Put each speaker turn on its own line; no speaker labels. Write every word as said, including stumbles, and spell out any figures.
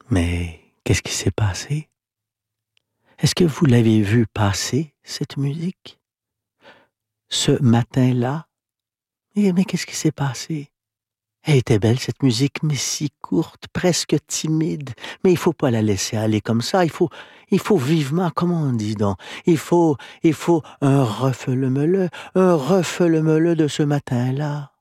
Mais qu'est-ce qui s'est passé? Est-ce que vous l'avez vue passer, cette musique? Ce matin-là? Eh, mais qu'est-ce qui s'est passé? Elle était belle cette musique, mais si courte, presque timide. Mais il faut pas la laisser aller comme ça. Il faut, il faut vivement, comment on dit donc? Il faut, il faut un refeu-le-me-le, un refeu-le-me-le de ce matin-là.